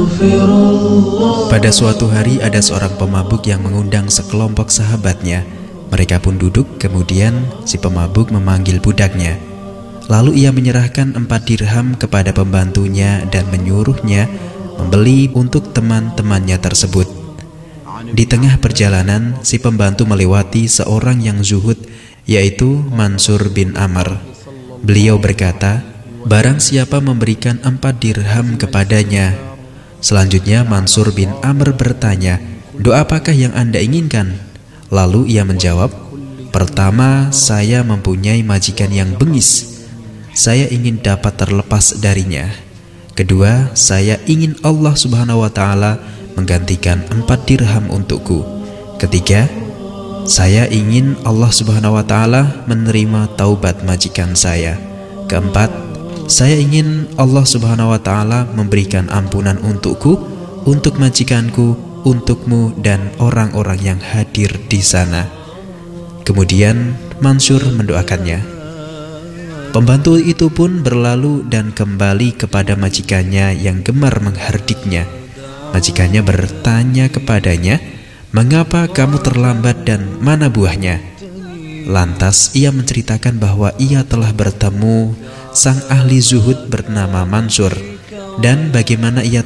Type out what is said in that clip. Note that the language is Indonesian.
Pada suatu hari ada seorang pemabuk yang mengundang sekelompok sahabatnya. Mereka pun duduk, kemudian si pemabuk memanggil budaknya. Lalu ia menyerahkan 4 dirham kepada pembantunya dan menyuruhnya membeli untuk teman-temannya tersebut. Di tengah perjalanan, si pembantu melewati seorang yang zuhud, yaitu Mansur bin Amr. Beliau berkata, "Barang siapa memberikan 4 dirham kepadanya." Selanjutnya Mansur bin Amr bertanya, "Doa apakah yang Anda inginkan?" Lalu ia menjawab, "Pertama, saya mempunyai majikan yang bengis. Saya ingin dapat terlepas darinya. Kedua, saya ingin Allah Subhanahu wa Ta'ala menggantikan 4 dirham untukku. Ketiga, saya ingin Allah Subhanahu wa Ta'ala menerima taubat majikan saya. Keempat, saya ingin Allah Subhanahu wa Ta'ala memberikan ampunan untukku, untuk majikanku, untukmu, dan orang-orang yang hadir di sana." Kemudian Mansur mendoakannya. Pembantu itu pun berlalu dan kembali kepada majikannya yang gemar menghardiknya. Majikannya bertanya kepadanya, "Mengapa kamu terlambat dan mana buahnya?" Lantas ia menceritakan bahwa ia telah bertemu sang ahli zuhud bernama Mansur, dan bagaimana ia